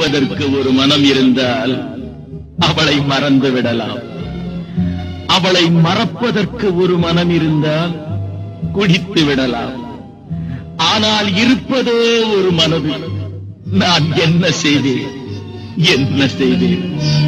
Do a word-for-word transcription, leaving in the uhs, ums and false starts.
இருப்பதற்கு ஒரு மனம் இருந்தால் அவளை மறந்து விடலாம். அவளை மறப்பதற்கு ஒரு மனம் இருந்தால் குடித்து விடலாம். ஆனால் இருப்பதோ ஒரு மனது. நான் என்ன செய்தேன் என்ன செய்தேன்